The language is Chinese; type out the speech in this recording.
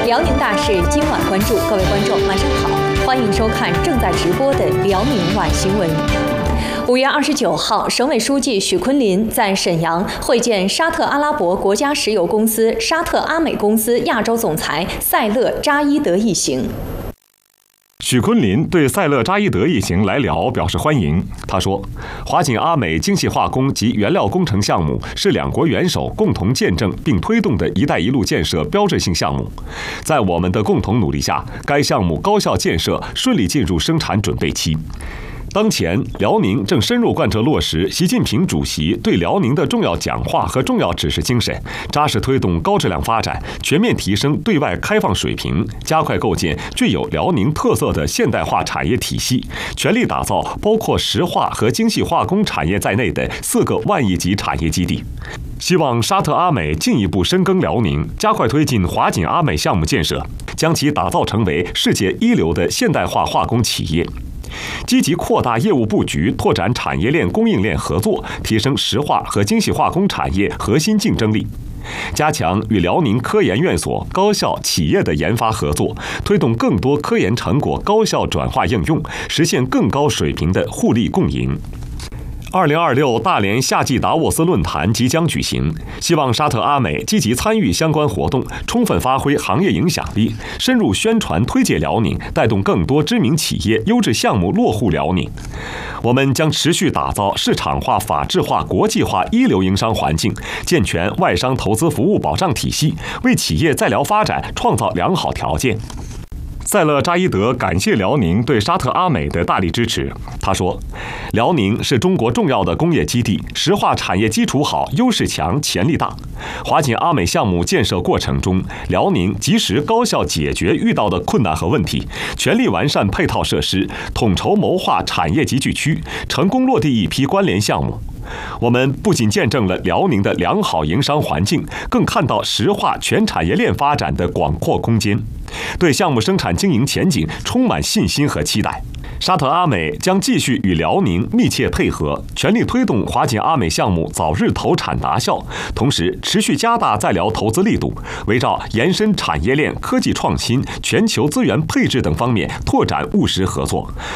辽宁大事今晚关注，各位观众晚上好，欢迎收看正在直播的辽宁晚新闻。5月29号，省委书记许昆林在沈阳会见沙特阿拉伯国家石油公司沙特阿美公司亚洲总裁塞勒扎伊德一行。 许昆林对塞勒扎伊德一行来辽表示欢迎。他说，华锦阿美精细化工及原料工程项目是两国元首共同见证并推动的一带一路建设标志性项目。在我们的共同努力下，该项目高效建设，顺利进入生产准备期。当前，辽宁正深入贯彻落实习近平主席对辽宁的重要讲话和重要指示精神，扎实推动高质量发展，全面提升对外开放水平，加快构建具有辽宁特色的现代化产业体系，全力打造包括石化和精细化工产业在内的4个万亿级产业基地。希望沙特阿美进一步深耕辽宁，加快推进华锦阿美项目建设，将其打造成为世界一流的现代化化工企业。积极扩大业务布局，拓展产业链供应链合作，提升石化和精细化工产业核心竞争力，加强与辽宁科研院所、高校、企业的研发合作，推动更多科研成果高效转化应用，实现更高水平的互利共赢。2026大连夏季达沃斯论坛即将举行，希望沙特阿美积极参与相关活动，充分发挥行业影响力，深入宣传推介辽宁，带动更多知名企业、优质项目落户辽宁。我们将持续打造市场化、法治化、国际化一流营商环境，健全外商投资服务保障体系，为企业在辽发展创造良好条件。塞勒扎伊德感谢辽宁对沙特阿美的大力支持。他说，辽宁是中国重要的工业基地，石化产业基础好，优势强，潜力大。华锦阿美项目建设过程中，辽宁及时高效解决遇到的困难和问题，全力完善配套设施，统筹谋划产业集聚区，成功落地一批关联项目。我们不仅见证了辽宁的良好营商环境，更看到石化全产业链发展的广阔空间，对项目生产经营前景充满信心和期待。沙特阿美将继续与辽宁密切配合，全力推动华锦阿美项目早日投产达效，同时持续加大在辽投资力度，围绕延伸产业链、科技创新、全球资源配置等方面拓展务实合作，